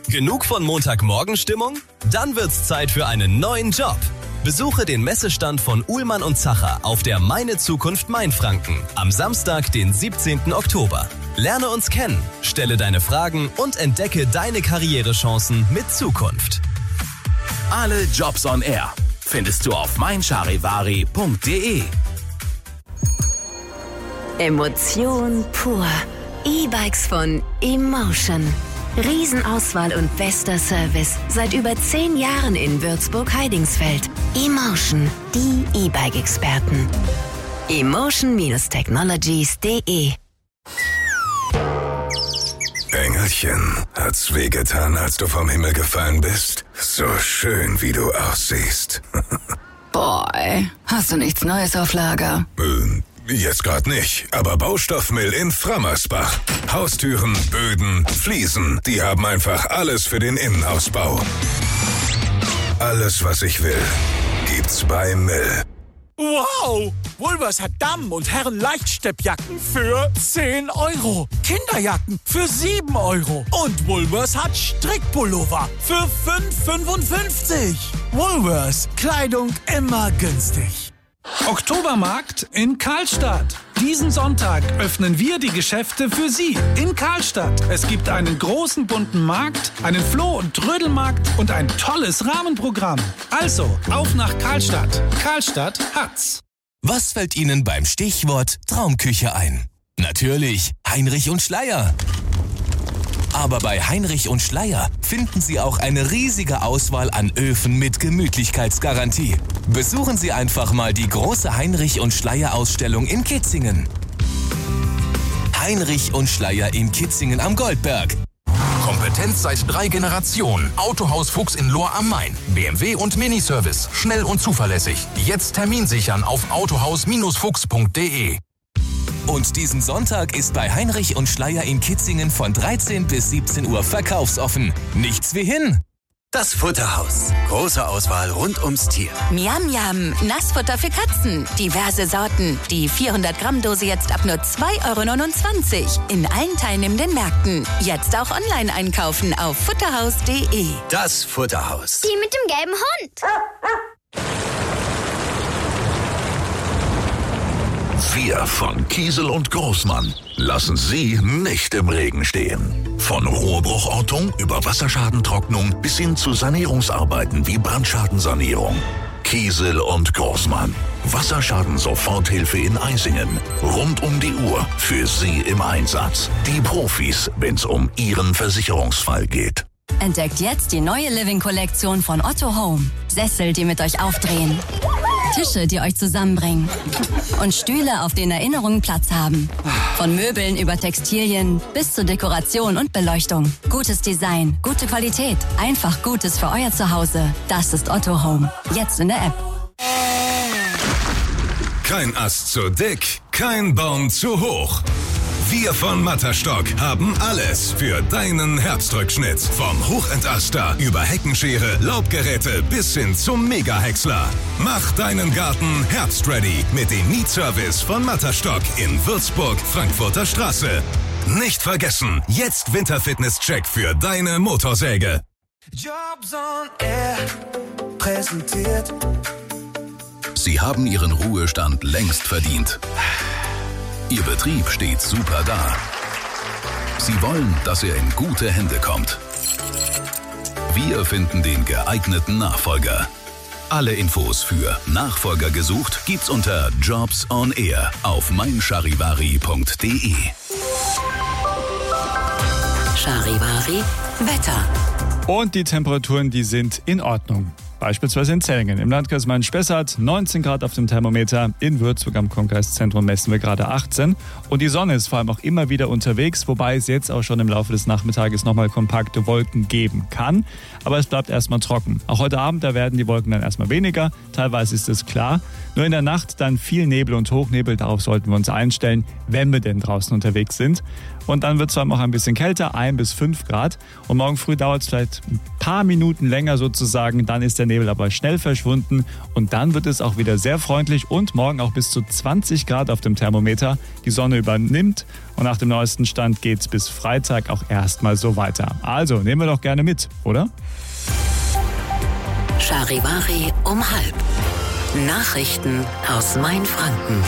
Genug von Montagmorgenstimmung? Dann wird's Zeit für einen neuen Job. Besuche den Messestand von Uhlmann und Zacher auf der Meine Zukunft Mainfranken am Samstag, den 17. Oktober. Lerne uns kennen, stelle deine Fragen und entdecke deine Karrierechancen mit Zukunft. Alle Jobs on Air findest du auf meincharivari.de. Emotion pur. E-Bikes von Emotion. Riesenauswahl und bester Service. Seit über 10 Jahren in Würzburg-Heidingsfeld. Emotion, die E-Bike-Experten. Emotion-Technologies.de. Engelchen, hat's wehgetan, als du vom Himmel gefallen bist? So schön, wie du aussiehst. Boy, hast du nichts Neues auf Lager? Jetzt grad nicht, aber Baustoffmill in Frammersbach. Haustüren, Böden, Fliesen, die haben einfach alles für den Innenausbau. Alles, was ich will, gibt's bei Mill. Wow! Woolworths hat Damen- und Herren-Leichtsteppjacken für 10 €. Kinderjacken für 7 €. Und Woolworths hat Strickpullover für 5,55 €. Woolworths. Kleidung immer günstig. Oktobermarkt in Karlstadt. Diesen Sonntag öffnen wir die Geschäfte für Sie in Karlstadt. Es gibt einen großen bunten Markt, einen Floh- und Trödelmarkt und ein tolles Rahmenprogramm. Also, auf nach Karlstadt. Karlstadt hat's. Was fällt Ihnen beim Stichwort Traumküche ein? Natürlich Heinrich und Schleyer. Aber bei Heinrich und Schleyer finden Sie auch eine riesige Auswahl an Öfen mit Gemütlichkeitsgarantie. Besuchen Sie einfach mal die große Heinrich und Schleyer Ausstellung in Kitzingen. Heinrich und Schleyer in Kitzingen am Goldberg. Kompetenz seit 3 Generationen. Autohaus Fuchs in Lohr am Main. BMW und Miniservice. Schnell und zuverlässig. Jetzt Termin sichern auf autohaus-fuchs.de. Und diesen Sonntag ist bei Heinrich und Schleyer in Kitzingen von 13 bis 17 Uhr verkaufsoffen. Nichts wie hin. Das Futterhaus. Große Auswahl rund ums Tier. Miam Miam, Nassfutter für Katzen. Diverse Sorten. Die 400-Gramm-Dose jetzt ab nur 2,29 € in allen teilnehmenden Märkten. Jetzt auch online einkaufen auf futterhaus.de. Das Futterhaus. Die mit dem gelben Hund. Wir von Kiesel und Großmann lassen Sie nicht im Regen stehen. Von Rohrbruchortung über Wasserschadentrocknung bis hin zu Sanierungsarbeiten wie Brandschadensanierung. Kiesel und Großmann. Wasserschaden-Soforthilfe in Eisingen. Rund um die Uhr für Sie im Einsatz. Die Profis, wenn's um Ihren Versicherungsfall geht. Entdeckt jetzt die neue Living-Kollektion von Otto Home. Sessel, die mit euch aufdrehen. Tische, die euch zusammenbringen. Und Stühle, auf denen Erinnerungen Platz haben. Von Möbeln über Textilien bis zur Dekoration und Beleuchtung. Gutes Design, gute Qualität. Einfach Gutes für euer Zuhause. Das ist Otto Home. Jetzt in der App. Kein Ast zu dick, kein Baum zu hoch. Wir von Matterstock haben alles für deinen Herbstrückschnitt. Vom Hochentaster über Heckenschere, Laubgeräte bis hin zum Mega-Häcksler. Mach deinen Garten herbstready mit dem Mietservice von Matterstock in Würzburg, Frankfurter Straße. Nicht vergessen, jetzt Winterfitness-Check für deine Motorsäge. Jobs on Air präsentiert. Sie haben Ihren Ruhestand längst verdient. Ihr Betrieb steht super da. Sie wollen, dass er in gute Hände kommt. Wir finden den geeigneten Nachfolger. Alle Infos für Nachfolger gesucht gibt's unter Jobs on Air auf meincharivari.de. Charivari Wetter. Und die Temperaturen, die sind in Ordnung. Beispielsweise in Zellingen. Im Landkreis Main-Spessart 19 Grad auf dem Thermometer. In Würzburg am Kongresszentrum messen wir gerade 18. Und die Sonne ist vor allem auch immer wieder unterwegs, wobei es jetzt auch schon im Laufe des Nachmittages nochmal kompakte Wolken geben kann. Aber es bleibt erstmal trocken. Auch heute Abend, da werden die Wolken dann erstmal weniger. Teilweise ist es klar. Nur in der Nacht dann viel Nebel und Hochnebel. Darauf sollten wir uns einstellen, wenn wir denn draußen unterwegs sind. Und dann wird es zwar noch ein bisschen kälter, 1 bis 5 Grad. Und morgen früh dauert es vielleicht ein paar Minuten länger sozusagen. Dann ist der Nebel aber schnell verschwunden. Und dann wird es auch wieder sehr freundlich und morgen auch bis zu 20 Grad auf dem Thermometer. Die Sonne übernimmt und nach dem neuesten Stand geht es bis Freitag auch erstmal so weiter. Also nehmen wir doch gerne mit, oder? Charivari um 12:30. Nachrichten aus Mainfranken.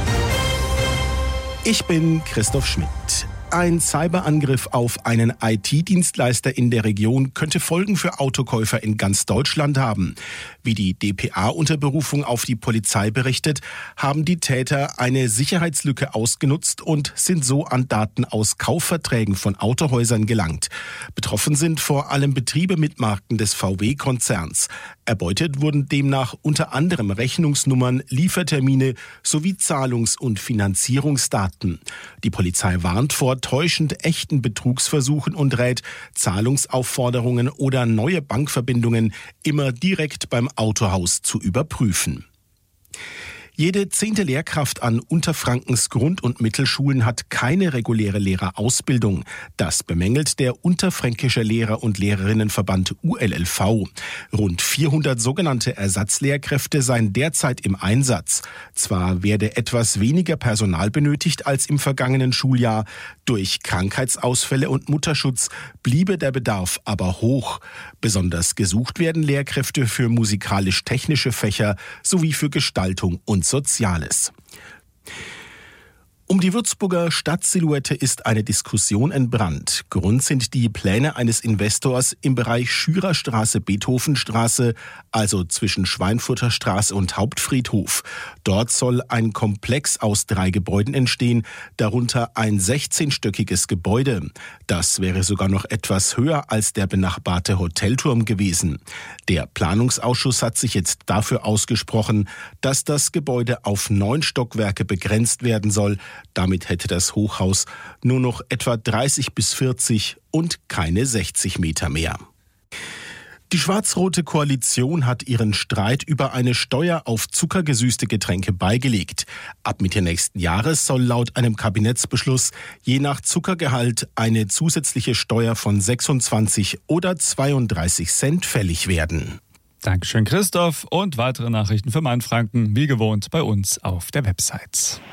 Ich bin Christoph Schmidt. Ein Cyberangriff auf einen IT-Dienstleister in der Region könnte Folgen für Autokäufer in ganz Deutschland haben. Wie die dpa unter Berufung auf die Polizei berichtet, haben die Täter eine Sicherheitslücke ausgenutzt und sind so an Daten aus Kaufverträgen von Autohäusern gelangt. Betroffen sind vor allem Betriebe mit Marken des VW-Konzerns. Erbeutet wurden demnach unter anderem Rechnungsnummern, Liefertermine sowie Zahlungs- und Finanzierungsdaten. Die Polizei warnt vor täuschend echten Betrugsversuchen und rät, Zahlungsaufforderungen oder neue Bankverbindungen immer direkt beim Autohaus zu überprüfen. Jede 10. Lehrkraft an Unterfrankens Grund- und Mittelschulen hat keine reguläre Lehrerausbildung. Das bemängelt der Unterfränkische Lehrer- und Lehrerinnenverband ULLV. Rund 400 sogenannte Ersatzlehrkräfte seien derzeit im Einsatz. Zwar werde etwas weniger Personal benötigt als im vergangenen Schuljahr. Durch Krankheitsausfälle und Mutterschutz bliebe der Bedarf aber hoch. Besonders gesucht werden Lehrkräfte für musikalisch-technische Fächer sowie für Gestaltung und Soziales. Um die Würzburger Stadtsilhouette ist eine Diskussion entbrannt. Grund sind die Pläne eines Investors im Bereich Schürerstraße-Beethovenstraße, also zwischen Schweinfurter Straße und Hauptfriedhof. Dort soll ein Komplex aus 3 Gebäuden entstehen, darunter ein 16-stöckiges Gebäude. Das wäre sogar noch etwas höher als der benachbarte Hotelturm gewesen. Der Planungsausschuss hat sich jetzt dafür ausgesprochen, dass das Gebäude auf 9 Stockwerke begrenzt werden soll. Damit hätte das Hochhaus nur noch etwa 30 bis 40 und keine 60 Meter mehr. Die schwarz-rote Koalition hat ihren Streit über eine Steuer auf zuckergesüßte Getränke beigelegt. Ab Mitte nächsten Jahres soll laut einem Kabinettsbeschluss je nach Zuckergehalt eine zusätzliche Steuer von 26 oder 32 Cent fällig werden. Dankeschön, Christoph. Und weitere Nachrichten für Mainfranken, wie gewohnt, bei uns auf der Website.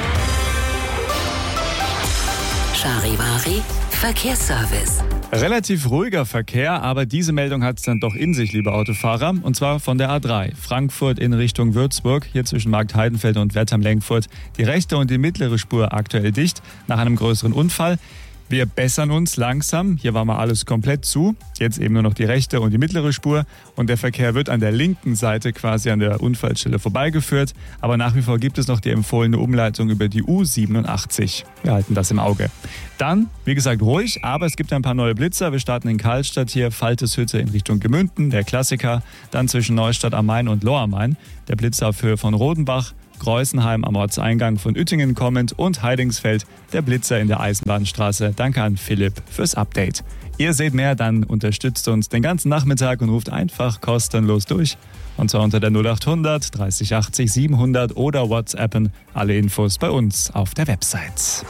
Charivari Verkehrsservice. Relativ ruhiger Verkehr, aber diese Meldung hat es dann doch in sich, liebe Autofahrer. Und zwar von der A3, Frankfurt in Richtung Würzburg, hier zwischen Marktheidenfeld und Wertheim-Lenkfurt. Die rechte und die mittlere Spur aktuell dicht, nach einem größeren Unfall. Wir bessern uns langsam. Hier war mal alles komplett zu. Jetzt eben nur noch die rechte und die mittlere Spur. Und der Verkehr wird an der linken Seite quasi an der Unfallstelle vorbeigeführt. Aber nach wie vor gibt es noch die empfohlene Umleitung über die U87. Wir halten das im Auge. Dann, wie gesagt, ruhig, aber es gibt ein paar neue Blitzer. Wir starten in Karlstadt hier, Falteshütte in Richtung Gemünden, der Klassiker. Dann zwischen Neustadt am Main und Lohr am Main, der Blitzer auf Höhe von Rodenbach. Greußenheim am Ortseingang von Uettingen kommend und Heidingsfeld, der Blitzer in der Eisenbahnstraße. Danke an Philipp fürs Update. Ihr seht mehr, dann unterstützt uns den ganzen Nachmittag und ruft einfach kostenlos durch. Und zwar unter der 0800 30 80 700 oder WhatsAppen. Alle Infos bei uns auf der Website.